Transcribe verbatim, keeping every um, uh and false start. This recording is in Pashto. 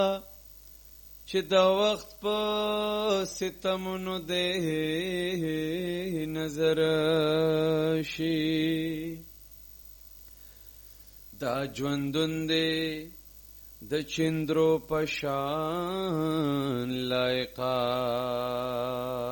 چې د وخت په ستمونو دې نظر شي دا ژوندون دې د چندرو پشان لایقا